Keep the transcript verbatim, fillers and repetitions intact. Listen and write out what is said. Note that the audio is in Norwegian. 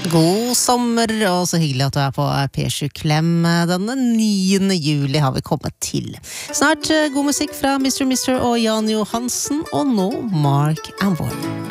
God sommer, og så hyggelig at du er på P sju Klem. Denne niende juli har vi kommet til. Snart god musikk fra mister Mister og Jan Johansen, og nå Mark and Boy.